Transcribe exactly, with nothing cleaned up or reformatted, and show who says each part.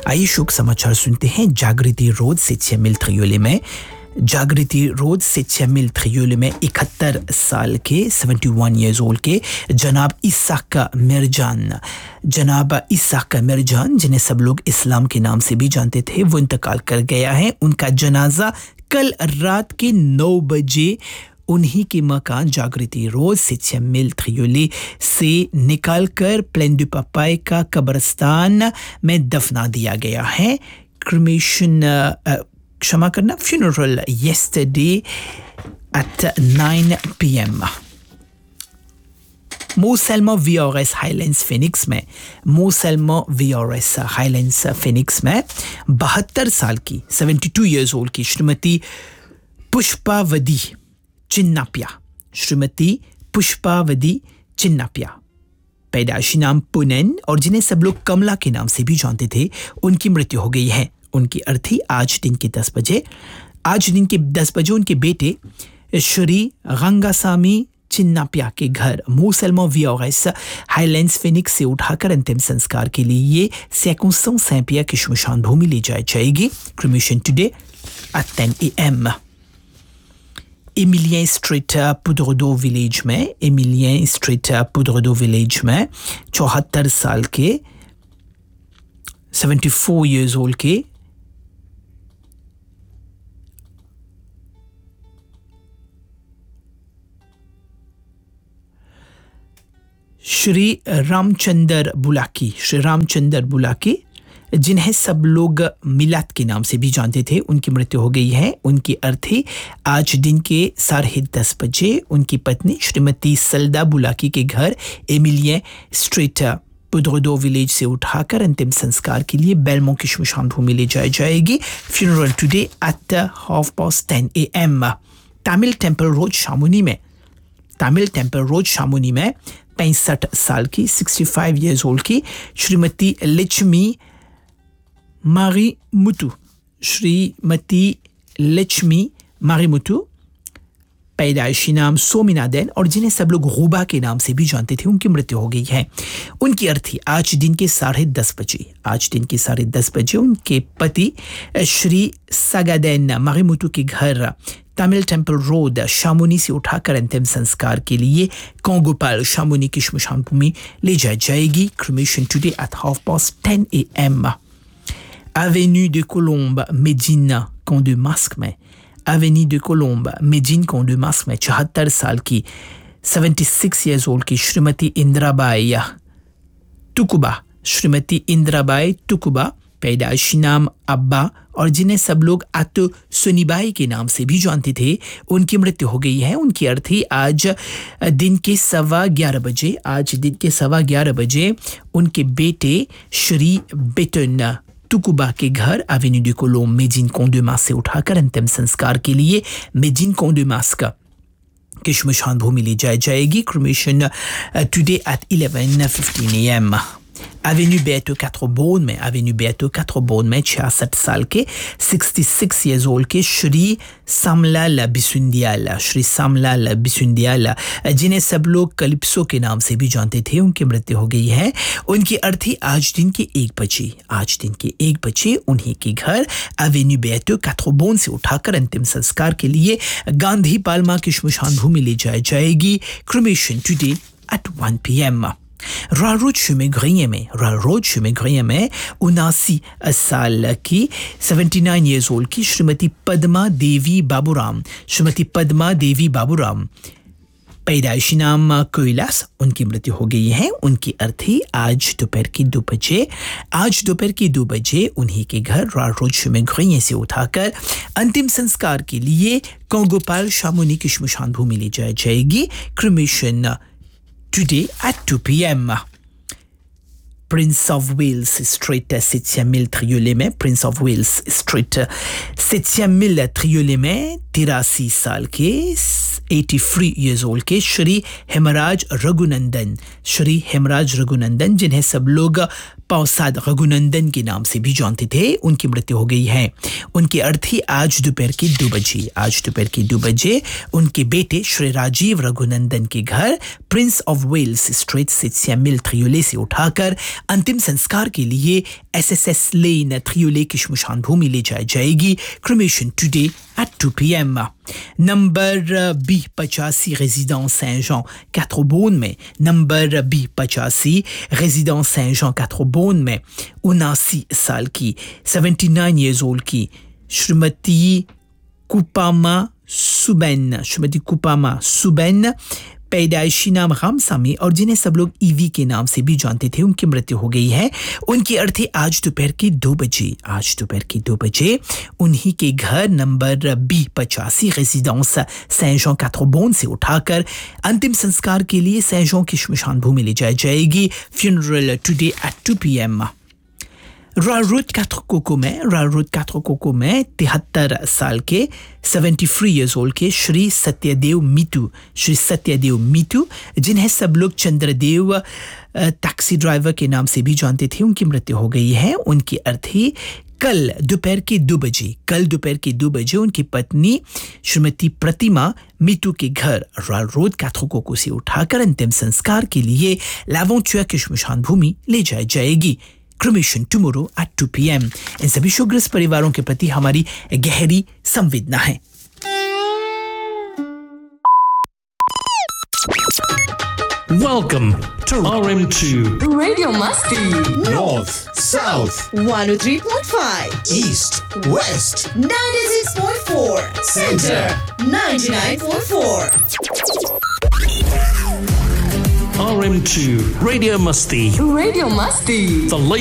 Speaker 1: आइए शोक समाचार सुनते हैं। जागृति रोड से छह मील थ्रियोले में जागृति रोड से छह मील थ्रियोले में इकहत्तर साल के इकहत्तर ईयर्स ओल्ड के जनाब इसाक मिर्जान जनाब इसाक मिर्जान जिन्हें सब लोग इस्लाम के नाम से भी जानते थे, वो इंतकाल कर गया है। उनका जनाजा कल रात के नौ बजे उन्हीं के मकान जागृति रोड से छह मील थ्रियोली से निकालकर प्लेन डू पापाई का कब्रिस्तान में दफना दिया गया है। क्रिमेशन क्षमा करना funeral yesterday at nine p m मोसेल्मो VRS highlands Phoenix में मोसेल्मो वीआरएस हाईलैंड्स फिनिक्स में बहत्तर साल की बहत्तर इयर्स ओल्ड की श्रीमती पुष्पावती चिन्नापिया श्रीमती पुष्पावती चिन्नापिया पैदाइशी नाम पुनन और जिन्हें सब लोग कमला के नाम से भी जानते थे, उनकी मृत्यु हो गई है। उनकी अर्थी आज दिन के दस बजे आज दिन के दस बजे उनके बेटे श्री रंगासामी चिन्नापिया के घर मोसेल्मो वीआरएस हाईलैंड्स फिनिक्स से उठाकर अंतिम संस्कार के लिए सैकों सैंपिया की श्मशान भूमि ले जाई जाएगी। Cremation today at ten A M एमिलियन street पुद्रदो village में एमिलियन स्ट्रीट पुद्रदो विलेज में चौहत्तर साल के चौहत्तर इयर्स ओल्ड के श्री रामचंद्र बुलाकी श्री रामचंद्र बुलाकी जिन्हें सब लोग मिलात के नाम से भी जानते थे, उनकी मृत्यु हो गई है। उनकी अर्थी आज दिन के साढ़े दस बजे उनकी पत्नी श्रीमती सल्दा बुलाकी के घर एमिलियन स्ट्रीट पुद्रदो विलेज से उठाकर अंतिम संस्कार के लिए बेलमो की श्मशान भूमि ले जाई जाएगी। Funeral today at half past ten A M Tamil temple road शामुनी में तमिल टेम्पल रोड शामुनी में पैंसठ साल की पैंसठ इयर्स ओल्ड की श्रीमती लक्ष्मी मारीमुतु श्रीमती लक्ष्मी मारीमुतु पैदाइशी नाम सोमिनादेन और जिन्हें सब लोग रूबा के नाम से भी जानते थे, उनकी मृत्यु हो गई है। उनकी अर्थी आज दिन के साढ़े दस बजे आज दिन के साढ़े दस बजे उनके पति श्री सगादेन मारीमुतु के घर तमिल टेम्पल रोड शामुनी से उठाकर अंतिम संस्कार के लिए कोंगोपाल शामुनी की श्मशान भूमि ले जाई जाएगी। Cremation today at half past ten A M Avenue de Colombe, Médine, Camp de Masque में Avenue de Colombe, Médine, Camp de Masque में चौहत्तर साल की छिहत्तर इयर्स ओल्ड की श्रीमती इंदिराबाई टुकुबा श्रीमती इंदिराबाई टुकुबा पैदाइशी नाम अब्बा और जिन्हें सब लोग आतो सुनीबाई के नाम से भी जानते थे, उनकी मृत्यु हो गई है। उनकी अर्थी आज दिन के सवा ग्यारह बजे आज दिन के सवा ग्यारह बजे उनके बेटे श्री बेटन टुकुबा के घर Avenue do कोलोम्ब मेजिन com do mask से उठाकर अंतिम संस्कार के लिए मेजिन कॉम डू मास्क की श्मशान भूमि ले जाई जाएगी। Cremation today at eleven fifteen A M Avenue बेटो कैथ्रोबोन में एवेन्यू बेटो कैथ्रोबोन में छियासठ साल के छियासठ इयर्स ओल्ड के श्री सामलाल बिसुंदियाल श्री सामलाल बिसुंदियाल जिन्हें सब लोग कलिप्सो के नाम से भी जानते थे, उनकी मृत्यु हो गई है। उनकी अर्थी आज दिन के एक बजे आज दिन के एक बजे उन्हीं के घर एवेन्यू बेटो कैथ्रोबोन से उठाकर अंतिम संस्कार के लिए गांधी पाल्मा की श्मशान भूमि ले जाई जाएगी। Cremation today at one P M royal road शुमेग्रिये में रॉयल रोड शुमेग्रिये में उनासी साल की उन्यासी इयर्स ओल्ड की श्रीमती पद्मा देवी बाबूराम श्रीमती पद्मा देवी बाबूराम पैदाइशी नाम कैलास, उनकी मृत्यु हो गई है। उनकी अर्थी आज दोपहर की दो बजे आज दोपहर की दो बजे उन्हीं के घर रॉयल रोड शुमेग्रिये से उठाकर अंतिम संस्कार के लिए कोंगोपाल शामुनी की श्मशान भूमि ले जाई जाएगी। Cremation today at two p m Prince of Wales Street septième mille Triolet में Prince of Wales Street septième mille Triolet में तिरासी साल के तिरासी years old के श्री हेमराज रघुनंदन श्री हेमराज रघुनंदन जिन्हें सब लोग पौसाद रघुनंदन के नाम से भी जानते थे, उनकी मृत्यु हो गई है। उनकी अर्थी आज दोपहर के दो बजे आज दोपहर के दो बजे उनके बेटे श्री राजीव रघुनंदन के घर प्रिंस ऑफ वेल्स स्ट्रीट से सैमुअल थ्रियोले से उठाकर अंतिम संस्कार के लिए एसएसएस लेन थ्रियोले की श्मशान भूमि ले जाई जाएगी। Cremation today at two p m number B पचासी résidence Saint-Jean Quatre-Beaune में नंबर बी पचासी résidence Saint-Jean Quatre-Beaune में उनासी साल की उन्यासी years old की श्रीमती कुपामा सुबैन श्रीमती कुपामा सुबैन पैदाइशी नाम रामसामी और जिन्हें सब लोग ईवी के नाम से भी जानते थे, उनकी मृत्यु हो गई है। उनकी अर्थी आज दोपहर के दो बजे आज दोपहर के दो बजे उन्हीं के घर नंबर बी पचासी रेजिडेंस सैन-जॉन कैथ्रोबोन से उठाकर अंतिम संस्कार के लिए सैन-जॉन की श्मशान भूमि ले जाई जाएगी। Funeral today at to P M royal road quatre cocoa में रॉयल रोड quatre कोको में तिहत्तर साल के तिहत्तर इयर्स ओल्ड के श्री सत्यदेव मीतू श्री सत्यदेव मीतू जिन्हें सब लोग चंद्रदेव टैक्सी ड्राइवर के नाम से भी जानते थे, उनकी मृत्यु हो गई है। उनकी अर्थी कल दोपहर के दो बजे कल दोपहर के दो बजे उनकी पत्नी श्रीमती प्रतिमा मीतू के घर रॉयल रोड quatre कोको से उठाकर अंतिम संस्कार के लिए लावोंचुआ की श्मशान भूमि ले जाई जाएगी। Cremation tomorrow at to P M इन सभी शोकग्रस्त परिवारों के प्रति हमारी गहरी संवेदना है।
Speaker 2: Welcome to R M two
Speaker 3: Radio Musty.
Speaker 4: North, South,
Speaker 3: one oh three point five.
Speaker 4: East, West,
Speaker 3: ninety-six point four.
Speaker 4: Center,
Speaker 3: ninety-nine point four.
Speaker 2: R M two Radio Musty.
Speaker 3: Radio Musty.
Speaker 2: The